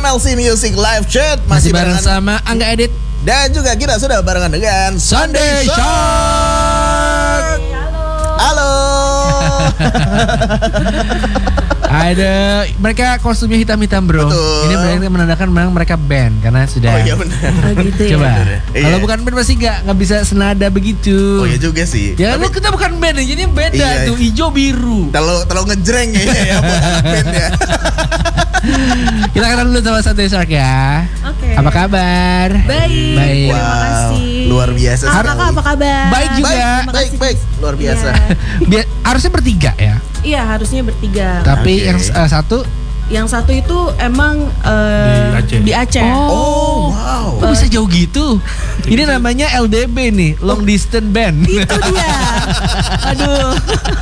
MLC Music Live Chat. Masih bareng sama Angga Edit. Dan juga kita sudah barengan dengan Sunday Shark. Halo. Ada mereka kostumnya hitam-hitam bro. Betul. Ini berarti menandakan memang mereka band karena sudah. Oh iya benar. Gitu ya. Coba. Iya. Kalau bukan band pasti nggak bisa senada begitu. Oh iya juga sih. Ya lu kita bukan band, jadi beda Iya. tuh hijau biru. Terlalu ngejreng kayaknya ya buat anak band ya. Kita kenal dulu sama Sunday Shark ya. Oke. Apa kabar? Baik. Baik. Terima kasih. Luar biasa Kakak sekali. apa kabar? Baik juga. Baik. Luar biasa. Iya. Harusnya bertiga ya. Iya, harusnya bertiga. Tapi Oke. yang satu Yang satu itu emang di Aceh. Oh, wow. kok bisa jauh gitu? Ini namanya LDB nih, long distance band. Itu dia. Aduh.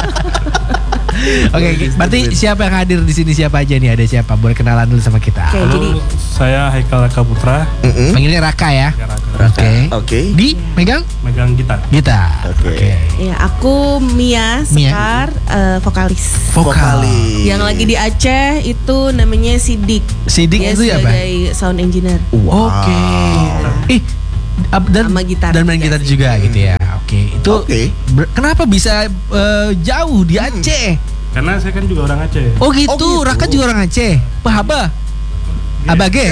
Oke, berarti siapa yang hadir di sini, siapa aja nih? Ada siapa? Boleh kenalan dulu sama kita. Oke, jadi Halo, saya Haikal Raka Putra, Panggilnya Raka ya. Oke. Di megang megang gitar. gitar. Oke. ya aku Mia Sekar, vokalis. Vokalis. Yang lagi di Aceh itu namanya Sidik. Sidik Dia itu ya, Pak? sebagai sound engineer. Wow. Oke. Dan Sama gitar dan main juga gitar sih. juga gitu ya. Oke. Itu Oke. kenapa bisa jauh di Aceh? Karena saya kan juga orang Aceh. Oh gitu. Oh, gitu. Raka juga orang Aceh. Pahaba. Iya. Abage.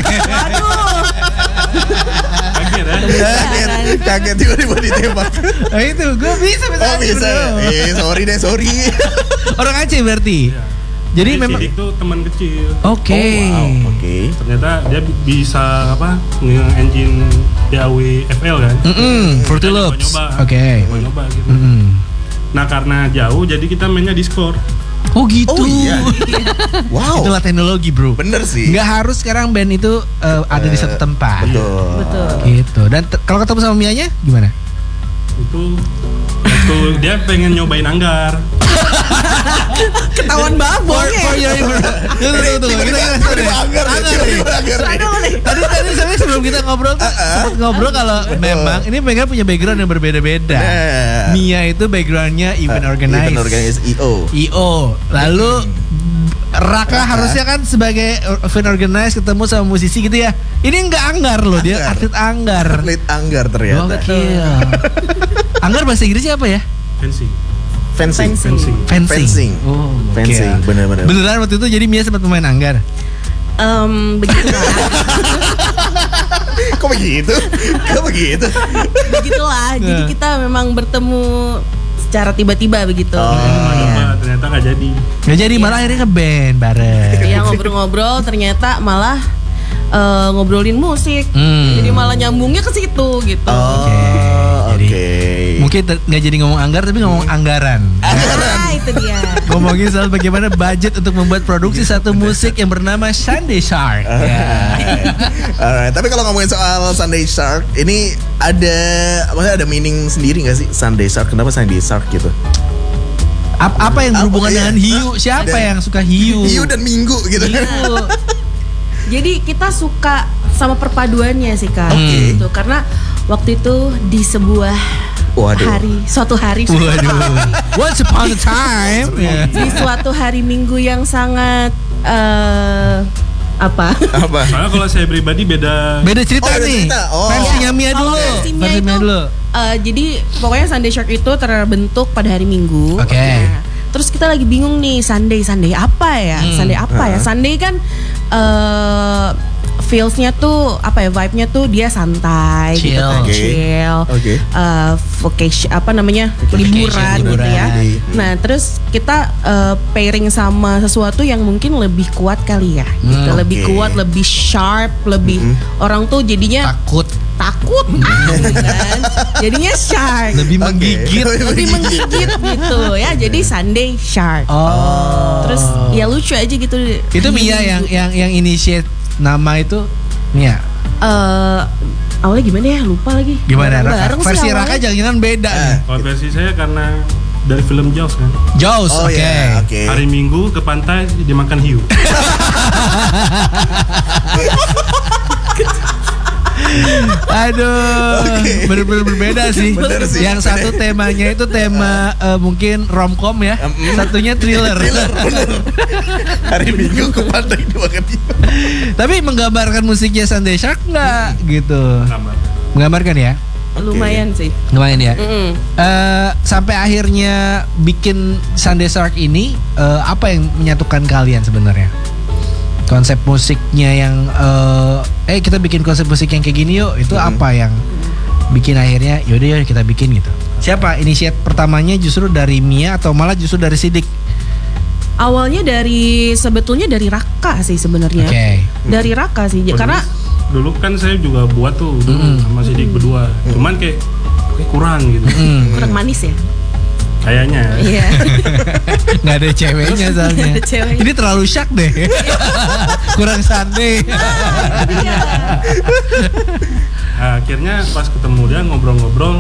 Aduh. Kaget tiba-tiba ditembak. Nah itu gue bisa Oh bisa. Sorry. Orang Aceh berarti. Iya. Jadi memang Sidik tuh teman kecil. oke. Oh, wow. Oke. Ternyata dia bisa nge-engine DAW FL kan. Fruity Loops. Nyoba-nyoba. Oke. Nyoba gitu. Nah karena jauh jadi kita mainnya Discord. Oh gitu. Oh iya. Wow. Itulah teknologi bro. Bener sih. Nggak harus sekarang band itu ada di satu tempat. Betul. Gitu. Dan kalau ketemu sama Mianya gimana? Itu waktu dia pengen nyobain Anggar. Ketahuan banget bohongnya. Tunggu. Tadi sebenarnya sebelum kita ngobrol tuh sempat ngobrol kalau memang ini mereka punya background yang berbeda-beda. Nah. Mia itu backgroundnya event organize. Event organize EO. IO. Lalu Raka harusnya kan sebagai event organize ketemu sama musisi gitu ya. Ini enggak Anggar loh, dia atlet Anggar. Atlet Anggar ternyata. Gokil. Anggar bahasa Inggrisnya apa ya? Fencing. Fencing. Oh, Fencing, gokil. benar-benar. Beneran waktu itu jadi Mia sempat main Anggar. Begitulah. Kok begitu? Begitulah. Jadi kita memang bertemu secara tiba-tiba begitu. Nyoba ternyata nggak jadi. Nggak jadi malah akhirnya ke band bareng. Ya ngobrol-ngobrol ternyata malah ngobrolin musik. Jadi malah nyambungnya ke situ gitu. Oke. Mungkin nggak jadi ngomong Anggar tapi ngomong anggaran. Itu dia. Ngomongin soal bagaimana budget untuk membuat produksi satu musik yang bernama Sunday Shark. Alright, tapi kalau ngomongin soal Sunday Shark, ini maksudnya ada meaning sendiri nggak sih Sunday Shark? Kenapa Sunday Shark gitu? Apa yang berhubungan Apa, iya? dengan hiu? Siapa Dan- yang suka hiu? Hiu dan minggu gitu. Jadi kita suka sama perpaduannya sih Kak. Oke. Gitu. Karena waktu itu di sebuah suatu hari Waduh. Once upon a time. Ya. di suatu hari Minggu yang sangat apa? Soalnya kalau saya pribadi beda. Beda cerita Oh, beda nih. cerita. Oh. Versinya Mia Kalau dulu. versi Mia Versi Mia itu, dulu. Jadi pokoknya Sunday Shark itu terbentuk pada hari Minggu. Oke. Nah, terus kita lagi bingung nih Sunday apa ya? Sunday apa ya? Sunday kan feelsnya tuh apa ya, vibe-nya tuh dia santai Chill. gitu kan, Oke. chill, Oke. vacation apa namanya, liburan gitu ya. Nah terus kita pairing sama sesuatu yang mungkin lebih kuat kali ya, gitu. Lebih Oke. kuat, lebih sharp, lebih orang tuh jadinya takut gitu kan. Jadinya shark, Lebih menggigit. lebih menggigit gitu ya. Jadi Sunday Shark. Oh. Terus ya lucu aja gitu. Itu Mia yang initiate nama itu Mia. Awalnya gimana ya, lupa lagi. Gimana Raka? Bareng sih Versi awalnya. Raka jangan beda nih. Kalau versi saya karena dari film Jaws kan. Jaws, Oh oke. ya, oke. Hari Minggu ke pantai dimakan hiu. Aduh, bener-bener berbeda sih. Bener sih. Yang satu temanya itu tema mungkin romcom ya, satunya thriller. Bener. Hari Minggu ke pantai dua kali. Tapi menggambarkan musiknya Sunday Shark nggak gitu? Gambar. Menggambarkan ya? Lumayan sih. Lumayan ya. Mm-mm. Sampai akhirnya bikin Sunday Shark ini apa yang menyatukan kalian sebenarnya? Konsep musiknya yang kita bikin konsep musik yang kayak gini yuk. Itu apa yang bikin akhirnya yaudah kita bikin gitu? Siapa inisiat pertamanya, justru dari Mia atau malah justru dari Sidik? Awalnya sebetulnya dari Raka sih sebenarnya. Oke. Dari Raka sih, karena Dulu kan saya juga buat tuh dulu sama Sidik berdua. Cuman kayak kurang gitu. kurang manis ya. Kayaknya. Iya. Nggak ada ceweknya soalnya. Nggak ada ceweknya. Ini terlalu syak deh. Kurang Sunday. Nah, akhirnya pas ketemu dia ngobrol-ngobrol,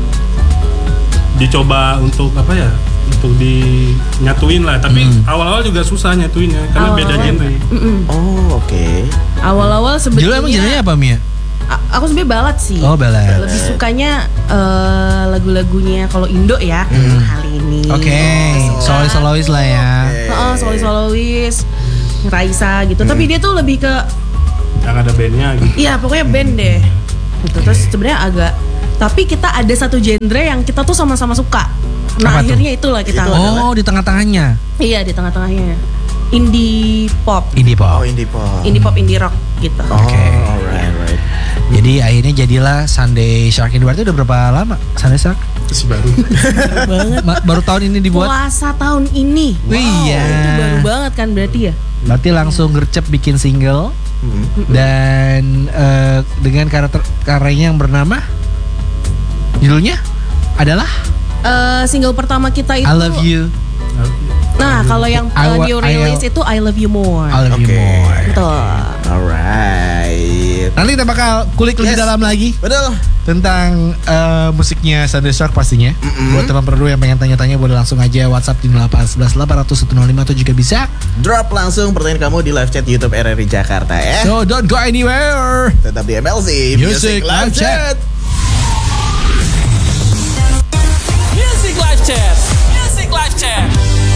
dicoba untuk apa ya? Untuk dinyatuin lah. Tapi awal-awal juga susah nyatuinnya karena beda genre. Oh, oke. Awal-awal Judul emang sebetulnya judulnya apa Mia? aku sebenarnya balad sih. Oh, balad. Lebih sukanya lagu-lagunya kalau Indo ya. Kali ini. Oke, solois lah ya. Solois, Raisa gitu. Tapi dia tuh lebih ke Yang ada bandnya gitu. iya pokoknya band deh. Gitu. Terus sebenarnya agak tapi kita ada satu genre yang kita tuh sama-sama suka. Nah, Apa tuh? akhirnya itulah kita. Oh, di tengah-tengahnya. Iya, di tengah-tengahnya. Indie pop. Indie pop. Oh, indie pop. Indie pop, indie rock gitu. Oh, Oke. alright. Jadi akhirnya jadilah Sunday Shark ini. Berarti udah berapa lama Sunday Shark? Masih baru. banget. Baru tahun ini dibuat. Puasa tahun ini. Iya. Itu baru banget kan berarti ya? Berarti langsung gercep bikin single dan dengan karyanya yang bernama judulnya adalah Single pertama kita itu I Love You. Nah, kalau yang new release itu I Love You More. I Love You Oke. More. Betul. Alright. Nanti kita bakal kulik lebih Yes. dalam lagi Betul. tentang musiknya Sunday Shark pastinya. Buat teman perlu yang pengen tanya-tanya boleh langsung aja WhatsApp di 0811 800 105 atau juga bisa. Drop langsung pertanyaan kamu di live chat YouTube RRI Jakarta ya. So don't go anywhere. Tetap di MLC Music Live Chat. Music Live Chat. Music Live Chat.